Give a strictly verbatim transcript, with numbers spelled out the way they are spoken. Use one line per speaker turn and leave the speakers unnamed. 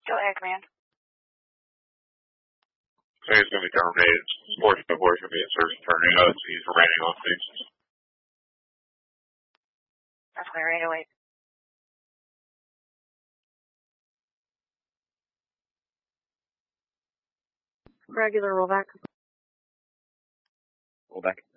Go ahead, command.
So he's going to be terminated. Portion of work going to be in service terminated. He's remaining on stage.
That's clear, eight oh eight.
Regular rollback.
Rollback.